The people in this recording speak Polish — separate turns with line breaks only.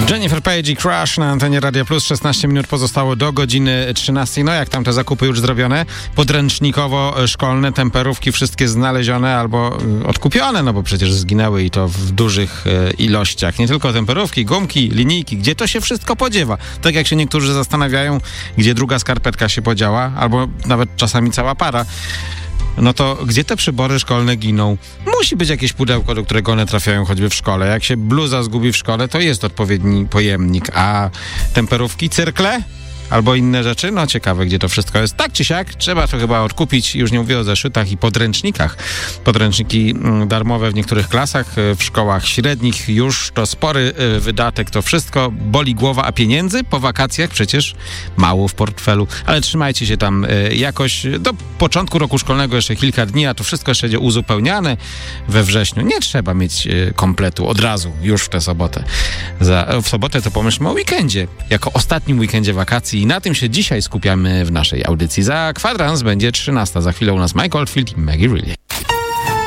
Jennifer Page i Crush na antenie Radia Plus. 16 minut pozostało do godziny 13. No jak tam te zakupy już zrobione? Podręcznikowo-szkolne, temperówki wszystkie znalezione albo odkupione, no bo przecież zginęły i to w dużych ilościach. Nie tylko temperówki, gumki, linijki. Gdzie to się wszystko podziewa? Tak jak się niektórzy zastanawiają, gdzie druga skarpetka się podziała, albo nawet czasami cała para. No to gdzie te przybory szkolne giną? Musi być jakieś pudełko, do którego one trafiają choćby w szkole. Jak się bluza zgubi w szkole, to jest odpowiedni pojemnik. A temperówki, cyrkle? Albo inne rzeczy? No ciekawe, gdzie to wszystko jest. Tak czy siak, trzeba to chyba odkupić. Już nie mówię o zeszytach i podręcznikach. Podręczniki darmowe w niektórych klasach, w szkołach średnich już to spory wydatek. To wszystko boli głowa, a pieniędzy po wakacjach przecież mało w portfelu. Ale trzymajcie się tam jakoś. Do początku roku szkolnego jeszcze kilka dni, a to wszystko jeszcze będzie uzupełniane we wrześniu. Nie trzeba mieć kompletu od razu, już w tę sobotę. W sobotę to pomyślmy o weekendzie, jako ostatnim weekendzie wakacji. I na tym się dzisiaj skupiamy w naszej audycji. Za kwadrans będzie 13. Za chwilę u nas Mike Oldfield i Maggie Reilly.